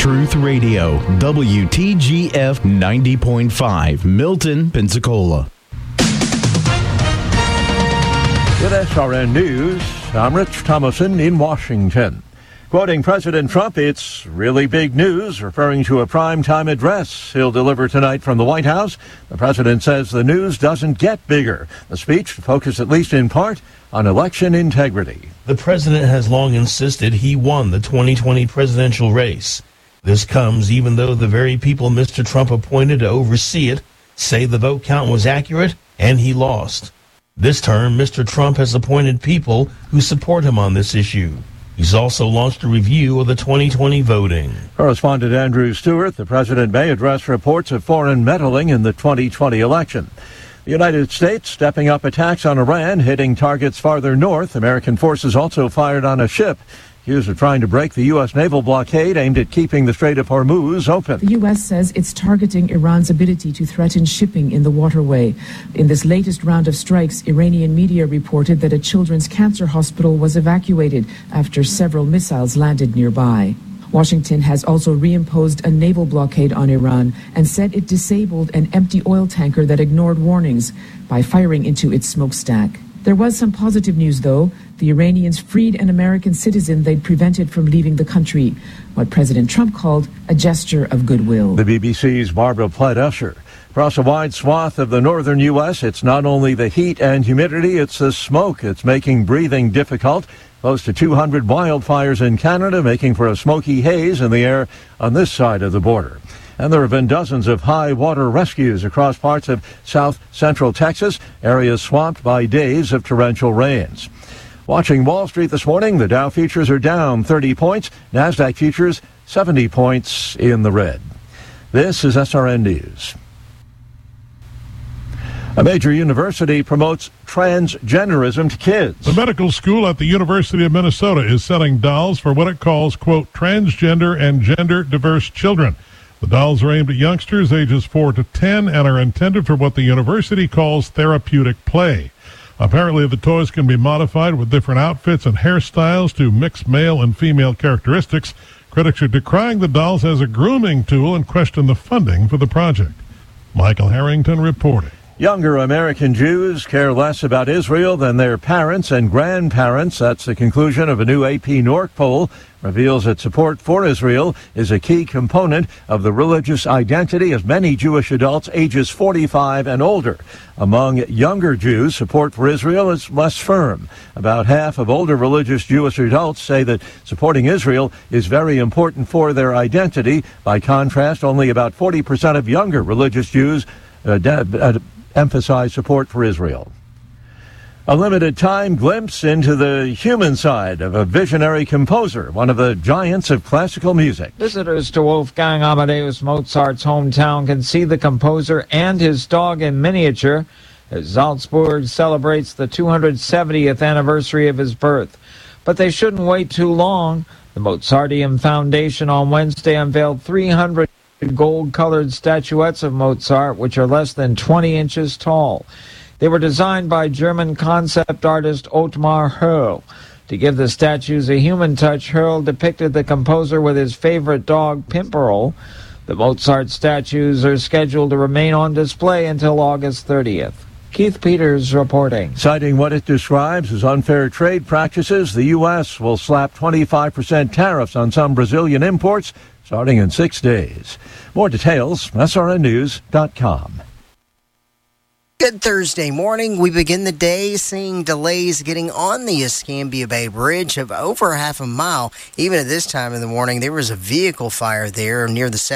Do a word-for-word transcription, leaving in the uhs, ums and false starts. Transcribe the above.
Truth Radio, W T G F ninety point five, Milton, Pensacola. With S R N News, I'm Rich Thomason in Washington. Quoting President Trump, it's really big news, referring to a primetime address he'll deliver tonight from the White House. The president says the news doesn't get bigger. The speech focused at least in part on election integrity. The president has long insisted he won the twenty twenty presidential race. This comes even though the very people Mister Trump appointed to oversee it say the vote count was accurate and he lost. This term, Mister Trump has appointed people who support him on this issue. He's also launched a review of the twenty twenty voting. Correspondent Andrew Stewart, the president may address reports of foreign meddling in the twenty twenty election. The United States stepping up attacks on Iran, hitting targets farther north. American forces also fired on a ship accused of trying to break the U S naval blockade aimed at keeping the Strait of Hormuz open. The U S says it's targeting Iran's ability to threaten shipping in the waterway. In this latest round of strikes, Iranian media reported that a children's cancer hospital was evacuated after several missiles landed nearby. Washington has also reimposed a naval blockade on Iran and said it disabled an empty oil tanker that ignored warnings by firing into its smokestack. There was some positive news, though. The Iranians freed an American citizen they'd prevented from leaving the country, what President Trump called a gesture of goodwill. The B B C's Barbara Plett-Usher. Across a wide swath of the northern U S, it's not only the heat and humidity, it's the smoke. It's making breathing difficult. Close to two hundred wildfires in Canada, making for a smoky haze in the air on this side of the border. And there have been dozens of high water rescues across parts of south central Texas, areas swamped by days of torrential rains. Watching Wall Street this morning, the Dow futures are down thirty points, NASDAQ futures seventy points in the red. This is S R N News. A major university promotes transgenderism to kids. The medical school at the University of Minnesota is selling dolls for what it calls, quote, transgender and gender diverse children. The dolls are aimed at youngsters ages four to ten and are intended for what the university calls therapeutic play. Apparently, the toys can be modified with different outfits and hairstyles to mix male and female characteristics. Critics are decrying the dolls as a grooming tool and question the funding for the project. Michael Harrington reporting. Younger American Jews care less about Israel than their parents and grandparents. That's the conclusion of a new A P Nork poll. Reveals that support for Israel is a key component of the religious identity of many Jewish adults ages forty-five and older. Among younger Jews, support for Israel is less firm. About half of older religious Jewish adults say that supporting Israel is very important for their identity. By contrast, only about forty percent of younger religious Jews uh, de- uh, emphasize support for Israel. A limited time glimpse into the human side of a visionary composer, one of the giants of classical music. Visitors to Wolfgang Amadeus Mozart's hometown can see the composer and his dog in miniature as Salzburg celebrates the two hundred seventieth anniversary of his birth. But they shouldn't wait too long. The Mozarteum Foundation on Wednesday unveiled three hundred gold-colored statuettes of Mozart, which are less than twenty inches tall. They were designed by German concept artist Ottmar Hörl. To give the statues a human touch, Hörl depicted the composer with his favorite dog, Pimperl. The Mozart statues are scheduled to remain on display until August thirtieth. Keith Peters reporting. Citing what it describes as unfair trade practices, the U S will slap twenty-five percent tariffs on some Brazilian imports starting in six days. More details, S R N news dot com. Good Thursday morning. We begin the day seeing delays getting on the Escambia Bay Bridge of over half a mile. Even at this time in the morning, there was a vehicle fire there near the